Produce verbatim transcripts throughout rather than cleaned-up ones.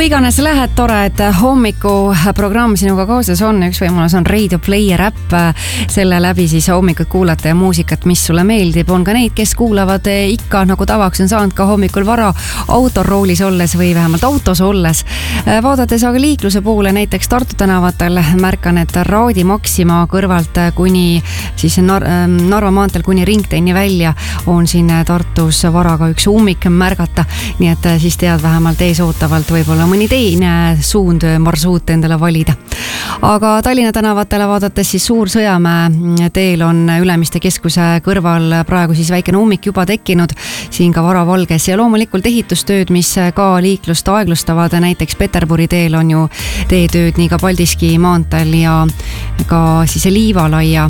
Kui iganes lähed, tore, et hommikuprogramm sinuga kaasas on. Üks võimalus on Radio Player äpp. Selle läbi siis hommikut kuulata ja muusikat, mis sulle meeldib. On ka neid, kes kuulavad ikka, nagu tavaks on saanud ka hommikul vara autoroolis olles või vähemalt autos olles. Vaadates aga liikluse poole, näiteks Tartu tänavatel märkan, et Raadi Maxima kõrvalt kuni siis Nar- Narva maanteel kuni Ringtenni välja on siin Tartus varaga üks ummik märgata. Nii et siis tead vähemalt ees ootavalt võib-olla mõni teine suund marsuut endale valida. Aga Tallinna tänavatele vaadates siis Suur Sõjamäe teel on Ülemiste keskuse kõrval praegu siis väikene ummik juba tekkinud siin ka varavalges ja loomulikult ehitustööd, mis ka liiklust aeglustavad. Näiteks Peterburi teel on ju teetööd nii ka Paldiski maanteel ja ka siis Liivalaia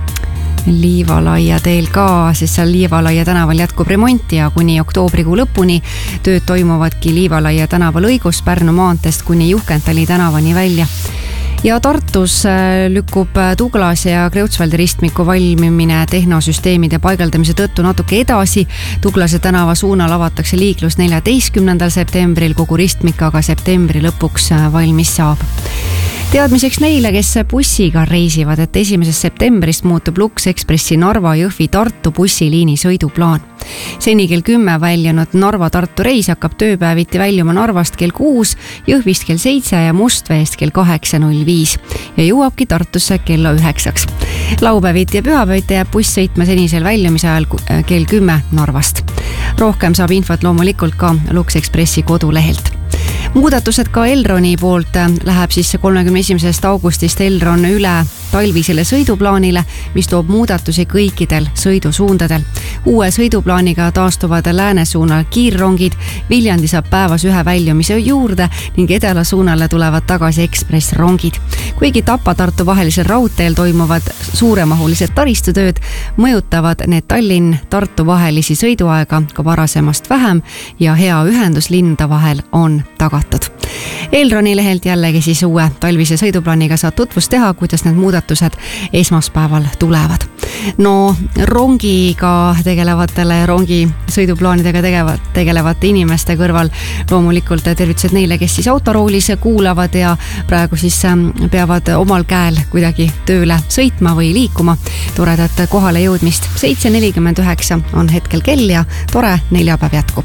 Liivalaia teel ka, sest seal Liivalaia tänaval jätkub remonti ja kuni oktoobrikuu lõpuni tööd toimuvadki Liivalaia tänava lõigus Pärnu maanteest kuni Juhkentali tänavani välja. Ja Tartus lükkub Tuglas ja Kreutzwaldi ristmiku valmimine tehnosüsteemide paigaldamise tõttu natuke edasi. Tuglase tänava suunal avatakse liiklus neljateistkümnendal septembril, kogu ristmik aga septembri lõpuks valmis saab. Teadmiseks neile, kes bussiga reisivad, et esimesest septembrist muutub Lux Expressi Narva Jõhvi Tartu bussiliini sõiduplaan. Seni kell kümme väljunud Narva-Tartu reis hakkab tööpäeviti väljuma Narvast kell kuus, Jõhvist kell seitse ja Mustveest kell kaheksa null viis ja jõuabki Tartusse kella üheksaks. Laupäeviti ja pühapäeviti jääb buss sõitma senisel väljumise ajal kell kümme Narvast. Rohkem saab infot loomulikult ka Lux Expressi kodulehelt. Muudatused ka Elroni poolt läheb siis kolmekümne esimesest augustist Elron üle talvisele sõiduplaanile, mis toob muudatusi kõikidel sõidusuundadel. Uue sõiduplaaniga taastuvad lääne suunal kiirrongid, Viljandi saab päevas ühe väljumise juurde ning edela suunale tulevad tagasi ekspressrongid. Kuigi Tapa-Tartu vahelisel raudteel toimuvad suuremahulised taristutööd, mõjutavad need Tallinn-Tartu vahelisi sõiduaega ka varasemast vähem ja hea ühendus linnade vahel on tagatud. Elroni lehelt jällegi siis uue talvise sõiduplaaniga saad tutvust teha, kuidas need muudatused esmaspäeval tulevad. No rongiga tegelevatele, rongi sõiduplaanidega tegevat, tegelevate inimeste kõrval loomulikult tervitused neile, kes siis autoroolis kuulavad ja praegu siis peavad omal käel kuidagi tööle sõitma või liikuma. Toredat kohale jõudmist. seitse nelikümmend üheksa on hetkel kell ja tore neljapäev jätkub.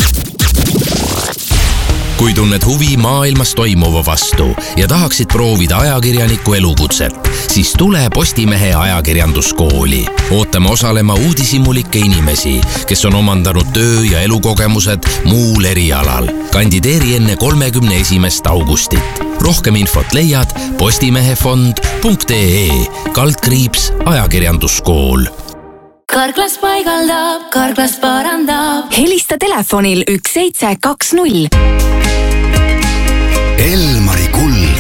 Kui tunned huvi maailmas toimuva vastu ja tahaksid proovida ajakirjaniku elukutset, siis tule Postimehe ajakirjanduskooli. Ootame osalema uudishimulikke inimesi, kes on omandanud töö- ja elukogemused muul erialal. Kandideeri enne kolmekümne esimest augustit. Rohkem infot leiad postimehefond punkt ee kaldkriips ajakirjanduskool. Karklas paigaldab, Karklas parandab. Helista telefonil üks seitse kaks null. Elmari kuld.